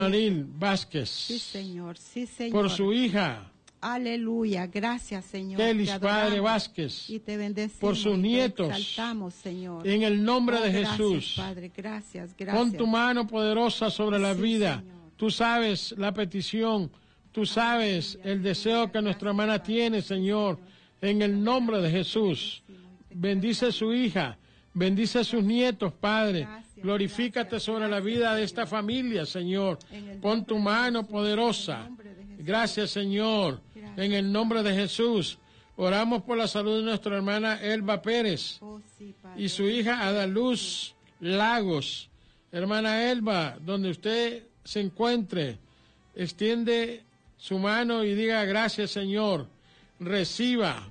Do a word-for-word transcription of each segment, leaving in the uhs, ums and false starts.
Maril Vázquez. Sí, Señor. Sí, Señor. Por su hija. Aleluya. Gracias, Señor. Kelis Padre Vázquez. Y te bendecimos. Por sus nietos. Te exaltamos, Señor. En el nombre oh, de gracias, Jesús. Padre. Gracias, gracias. Pon tu mano poderosa sobre la sí, vida. Señor. Tú sabes la petición. Tú sabes aleluya, el deseo aleluya, que nuestra hermana Padre. Tiene, Señor. En el nombre de Jesús. Bendice a su hija. Bendice a sus nietos, Padre. Gracias, Glorifícate gracias, sobre gracias, la vida Señor. De esta familia, Señor. Pon tu mano Jesús, poderosa. Gracias, Señor. Gracias. En el nombre de Jesús. Oramos por la salud de nuestra hermana Elba Pérez oh, sí, y su hija Adaluz Lagos. Hermana Elba, donde usted se encuentre, extiende su mano y diga gracias, Señor. Reciba.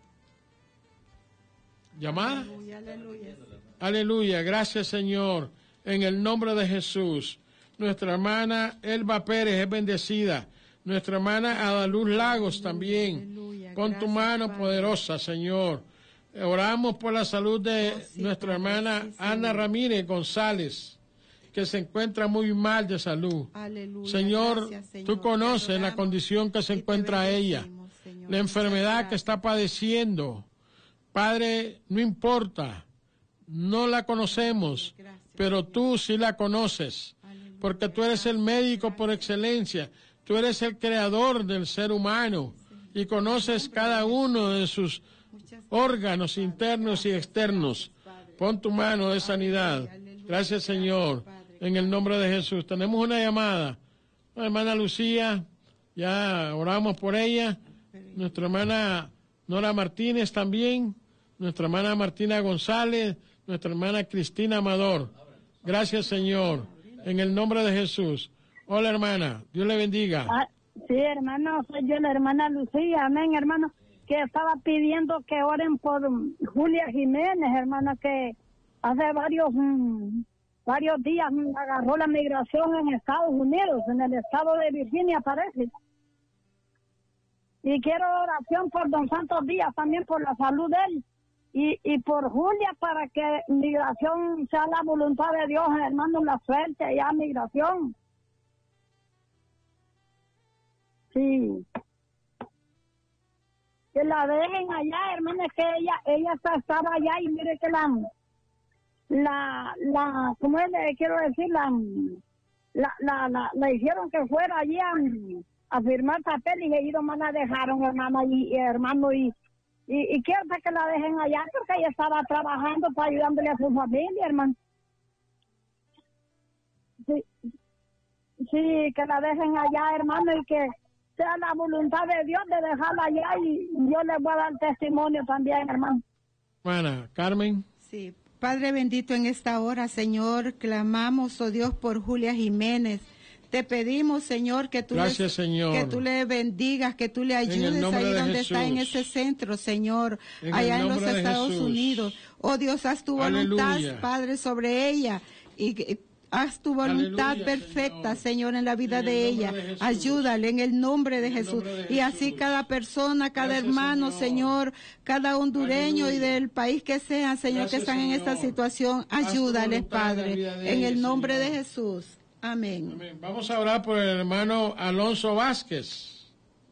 ¿Llamada? Aleluya, aleluya. Aleluya, gracias, Señor. En el nombre de Jesús. Nuestra hermana Elba Pérez es bendecida. Nuestra hermana Adaluz Lagos aleluya, también. Aleluya. Con gracias, tu mano Padre. Poderosa, Señor. Oramos por la salud de oh, sí, nuestra Padre, hermana sí, Ana Ramírez González, que se encuentra muy mal de salud. Aleluya, Señor, gracias, Señor, tú conoces la condición que se encuentra ella, Señor, la enfermedad que está padeciendo. Padre, no importa, no la conocemos, gracias, pero tú sí la conoces, aleluya, porque tú eres el médico gracias, por excelencia, tú eres el creador del ser humano y conoces cada uno de sus órganos internos y externos. Pon tu mano de sanidad. Gracias, Señor, en el nombre de Jesús. Tenemos una llamada. La hermana Lucía, ya oramos por ella. Nuestra hermana Nora Martínez también. Nuestra hermana Martina González. Nuestra hermana Cristina Amador. Gracias, Señor, en el nombre de Jesús. Hola, hermana. Dios le bendiga. Ah, sí, hermano. Soy yo, la hermana Lucía. Amén, hermano. Que estaba pidiendo que oren por um, Julia Jiménez, hermana, que hace varios um, varios días um, agarró la migración en Estados Unidos, en el estado de Virginia, parece. Y quiero oración por don Santos Díaz, también por la salud de él. Y, y por Julia, para que migración sea la voluntad de Dios, hermano, la suerte ya migración. Sí. Que la dejen allá, hermana, que ella ella está, estaba allá y mire que la, la, la, ¿cómo es? Le quiero decir, la, la, la, la, la hicieron que fuera allí a, a firmar papeles y ellos nomás la dejaron, hermana, y, y hermano, y, y, y quiero que la dejen allá porque ella estaba trabajando para ayudándole a su familia, hermano. Sí, sí, que la dejen allá, hermano, y que sea la voluntad de Dios de dejarla allá y yo les voy a dar testimonio también, hermano. Hermana Carmen. Sí, Padre bendito, en esta hora, Señor, clamamos, oh Dios, por Julia Jiménez. Te pedimos, Señor, que tú, Gracias, le, Señor. que tú le bendigas, que tú le ayudes ahí donde Jesús. Está en ese centro, Señor, en allá en los Estados Jesús. Unidos. Oh Dios, haz tu voluntad, Aleluya. Padre, sobre ella y haz tu voluntad Aleluya, perfecta, Señor. Señor, en la vida en de ella. De Ayúdale en el nombre de, Jesús. Nombre de Y así Jesús. cada persona, cada Gracias, hermano, Señor. Señor, cada hondureño Aleluya. Y del país que sea, Señor, Gracias, que están Señor. en esta situación, Haz tu ayúdales, voluntad en la Padre, vida de en ella, el nombre Señor. de Jesús. Amén. Amén. Vamos a orar por el hermano Alonso Vázquez.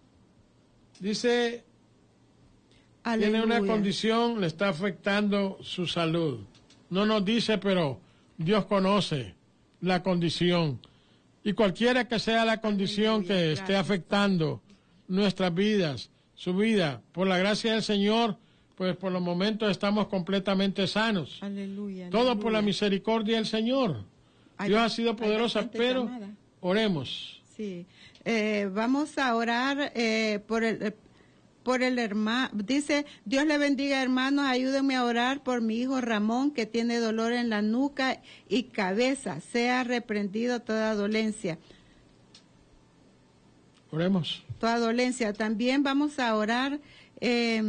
Dice, Aleluya. tiene una condición, le está afectando su salud. No nos dice, pero Dios conoce la condición. Y cualquiera que sea la condición Aleluya, que gracias. esté afectando nuestras vidas, su vida, por la gracia del Señor, pues por los momentos estamos completamente sanos. Aleluya. Todo aleluya. por la misericordia del Señor. Hay, Dios ha sido poderosa, pero llamada. Oremos. Sí. Eh, vamos a orar eh, por el... Eh, por el hermano, dice, Dios le bendiga, hermanos, ayúdenme a orar por mi hijo Ramón, que tiene dolor en la nuca y cabeza, sea reprendido toda dolencia. Oremos. Toda dolencia. También vamos a orar, eh,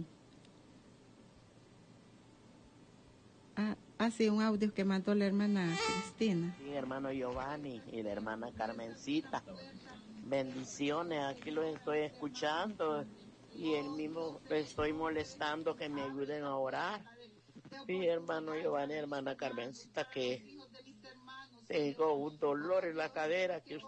ah, ah, sí, un audio que mandó la hermana Cristina. Sí, hermano Giovanni y la hermana Carmencita. Bendiciones, aquí los estoy escuchando. Y él mismo estoy molestando que me ayuden a orar. Sí, hermano Giovanni, hermana Carmencita, que tengo un dolor en la cadera que